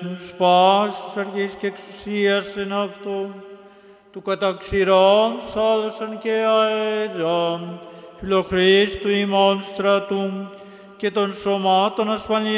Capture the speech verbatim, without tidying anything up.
εθνούς πάσης αρχής και εξουσίας εν αυτό, του καταξηρών θάλασσαν και αέραν, φιλοχρήστου ημών στρατού και των σωμάτων ασφαλείας